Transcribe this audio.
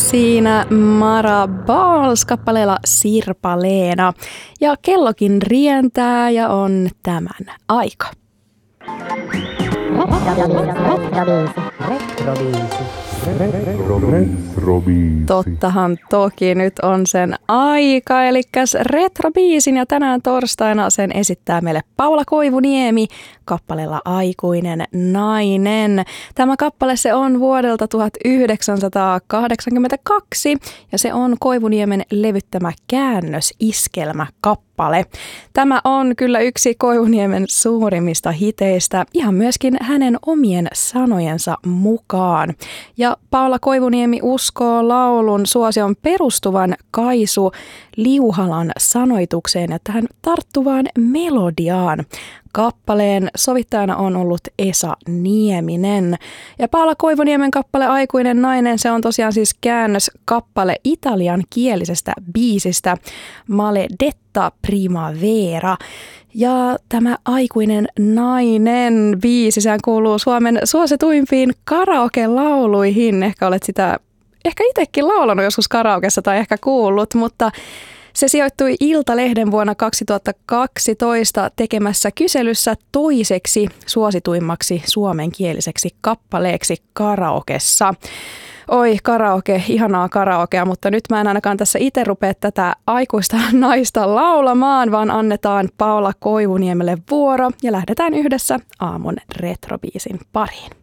siinä Mara Bals kappaleella Sirpaleena. Ja kellokin rientää ja on tämän aika. Tottahan toki nyt on sen aika, eli retrobiisin ja tänään torstaina sen esittää meille Paula Koivuniemi kappaleella Aikuinen nainen. Tämä kappale se on vuodelta 1982 ja se on Koivuniemen levyttämä käännösiskelmäkappale. Tämä on kyllä yksi Koivuniemen suurimmista hiteistä, ihan myöskin hänen omien sanojensa mukaan. Ja Paula Koivuniemi uskoo laulun suosion perustuvan Kaisu Liuhalan sanoitukseen ja tähän tarttuvaan melodiaan. Kappaleen sovittajana on ollut Esa Nieminen. Ja Paula Koivuniemen kappale Aikuinen nainen, se on tosiaan siis käännöskappale italian kielisestä biisistä Maledetta Primavera. Ja tämä Aikuinen nainen biisi, sehän kuuluu Suomen suosituimpiin karaoke-lauluihin. Ehkä olet sitä itsekin laulanut joskus karaokessa tai ehkä kuullut, mutta se sijoittui Iltalehden vuonna 2012 tekemässä kyselyssä toiseksi suosituimmaksi suomenkieliseksi kappaleeksi karaokessa. Oi karaoke, ihanaa karaokea, mutta nyt mä en ainakaan tässä itse rupea tätä aikuista naista laulamaan, vaan annetaan Paula Koivuniemelle vuoro ja lähdetään yhdessä aamun retrobiisin pariin.